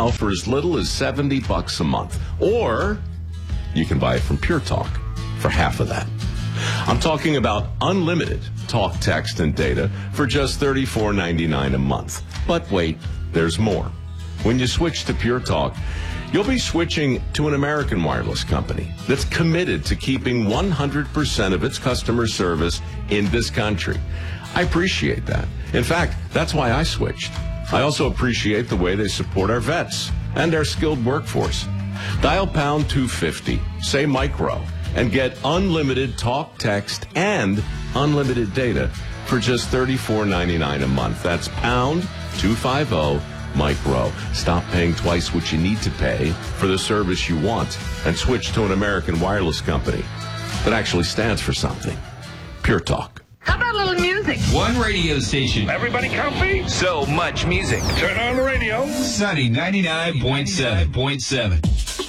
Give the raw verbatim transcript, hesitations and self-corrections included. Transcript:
now for as little as seventy bucks a month. Or you can buy it from Pure Talk for half of that. I'm talking about unlimited talk, text, and data for just thirty-four ninety-nine a month. But wait, there's more. When you switch to Pure Talk, you'll be switching to an American wireless company that's committed to keeping one hundred percent of its customer service in this country. I appreciate that. In fact, that's why I switched. I also appreciate the way they support our vets and our skilled workforce. Dial pound two fifty, say micro, and get unlimited talk, text, and unlimited data for just thirty-four ninety-nine a month. That's pound two fifty, micro. Stop paying twice what you need to pay for the service you want and switch to an American wireless company that actually stands for something. Pure Talk. How about a little music? One radio station. Everybody comfy? So much music. Turn on the radio. Sunny ninety-nine point seven point seven.